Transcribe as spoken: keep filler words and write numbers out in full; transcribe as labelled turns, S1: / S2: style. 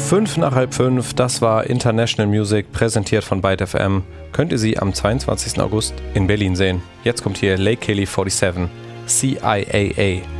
S1: Fünf nach halb fünf, das war International Music, präsentiert von Byte F M. Könnt ihr sie am zweiundzwanzigsten August in Berlin sehen. Jetzt kommt hier Lake Kelly siebenundvierzig, C I A A.